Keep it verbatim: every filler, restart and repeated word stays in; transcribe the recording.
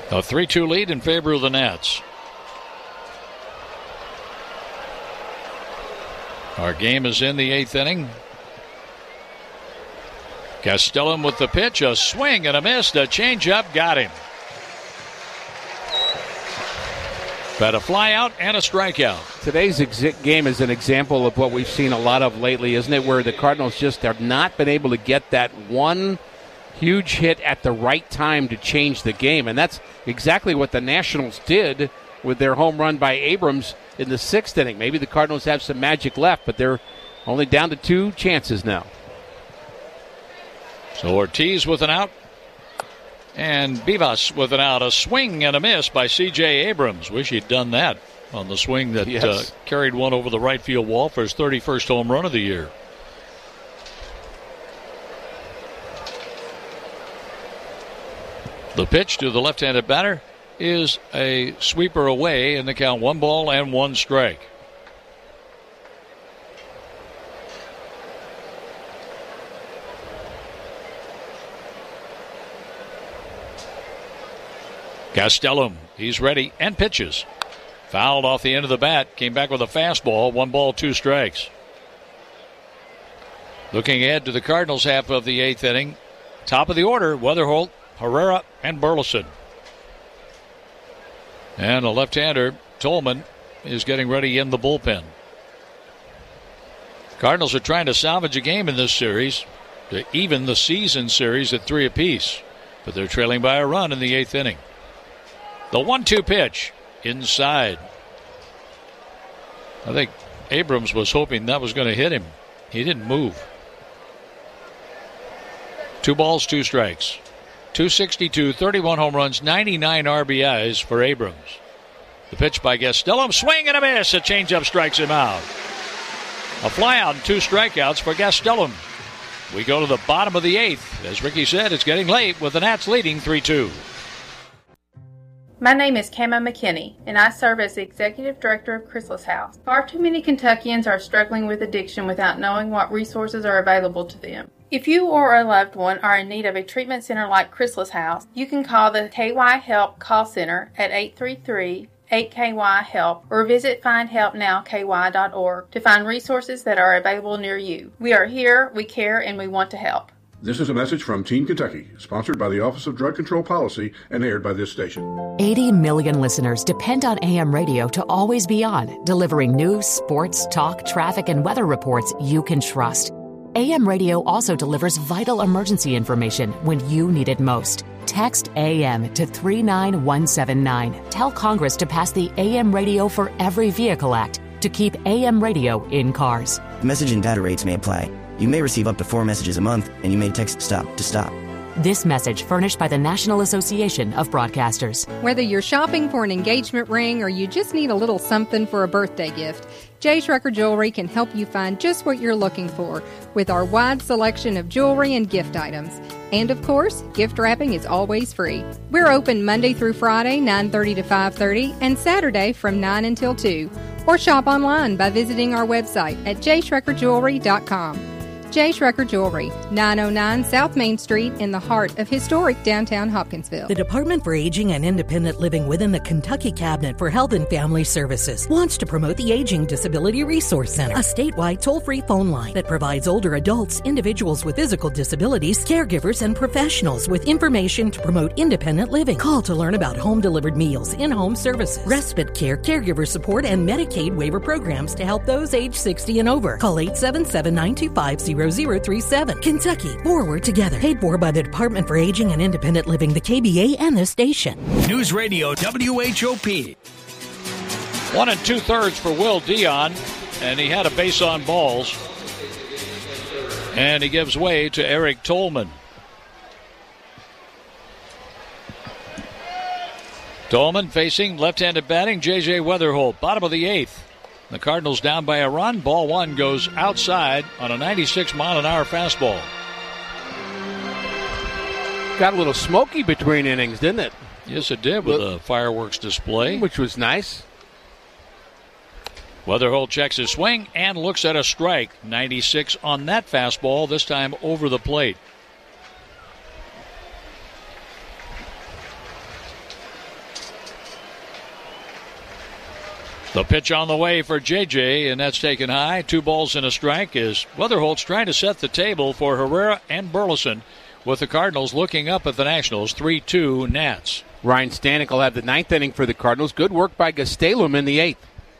A three two lead in favor of the Nats. Our game is in the eighth inning. Castellum with the pitch, a swing and a miss. The changeup got him. But a fly out and a strikeout. Today's ex- game is an example of what we've seen a lot of lately, isn't it? Where the Cardinals just have not been able to get that one huge hit at the right time to change the game. And that's exactly what the Nationals did with their home run by Abrams in the sixth inning. Maybe the Cardinals have some magic left, but they're only down to two chances now. So Ortiz with an out. And Vivas with an out. A swing and a miss by C J Abrams. Wish he'd done that on the swing that yes. uh, carried one over the right field wall for his thirty-first home run of the year. The pitch to the left-handed batter is a sweeper away in the count. One ball and one strike. Castellum, he's ready and pitches. Fouled off the end of the bat. Came back with a fastball. One ball, two strikes. Looking ahead to the Cardinals half of the eighth inning. Top of the order, Weatherholt, Herrera, and Burleson. And a left-hander, Tolman, is getting ready in the bullpen. Cardinals are trying to salvage a game in this series to even the season series at three apiece. But they're trailing by a run in the eighth inning. The one two pitch inside. I think Abrams was hoping that was going to hit him. He didn't move. Two balls, two strikes. two sixty-two, thirty-one home runs, ninety-nine R B Is for Abrams. The pitch by Castellum, swing and a miss. A changeup strikes him out. A fly out and two strikeouts for Castellum. We go to the bottom of the eighth. As Ricky said, it's getting late with the Nats leading three two. My name is Kama McKinney, and I serve as the Executive Director of Chrysalis House. Far too many Kentuckians are struggling with addiction without knowing what resources are available to them. If you or a loved one are in need of a treatment center like Chrysalis House, you can call the K Y Help call center at eight three three, eight K Y HELP or visit find help now K Y dot org to find resources that are available near you. We are here, we care, and we want to help. This is a message from Teen Kentucky, sponsored by the Office of Drug Control Policy and aired by this station. eighty million listeners depend on A M radio to always be on, delivering news, sports, talk, traffic, and weather reports you can trust. A M radio also delivers vital emergency information when you need it most. Text A M to three nine one seven nine. Tell Congress to pass the A M Radio for Every Vehicle Act to keep A M radio in cars. Message and data rates may apply. You may receive up to four messages a month, and you may text STOP to STOP. This message furnished by the National Association of Broadcasters. Whether you're shopping for an engagement ring or you just need a little something for a birthday gift, J. Schrecker Jewelry can help you find just what you're looking for with our wide selection of jewelry and gift items. And of course, gift wrapping is always free. We're open Monday through Friday, nine thirty to five thirty, and Saturday from nine until two. Or shop online by visiting our website at j schrecker jewelry dot com. J. Schrecker Jewelry, nine oh nine South Main Street in the heart of historic downtown Hopkinsville. The Department for Aging and Independent Living within the Kentucky Cabinet for Health and Family Services wants to promote the Aging Disability Resource Center, a statewide toll-free phone line that provides older adults, individuals with physical disabilities, caregivers, and professionals with information to promote independent living. Call to learn about home-delivered meals, in-home services, respite care, caregiver support, and Medicaid waiver programs to help those age sixty and over. Call eight seven seven, nine two five, zero zero three seven. Kentucky, forward together. Paid for by the Department for Aging and Independent Living, the K B A, and this station. News Radio W H O P. One and two thirds for Will Dion, and he had a base on balls. And he gives way to Eric Tolman. Tolman facing left-handed batting, J J Weatherholt. Bottom of the eighth. The Cardinals down by a run. Ball one goes outside on a ninety-six mile an hour fastball. Got a little smoky between innings, didn't it? Yes, it did, with a fireworks display. Which was nice. Weatherholt checks his swing and looks at a strike. ninety-six on that fastball, this time over the plate. The pitch on the way for J J, and that's taken high. Two balls and a strike as Weatherholt's trying to set the table for Herrera and Burleson, with the Cardinals looking up at the Nationals. three two Nats. Ryan Stanek will have the ninth inning for the Cardinals. Good work by Gastelum in the eighth.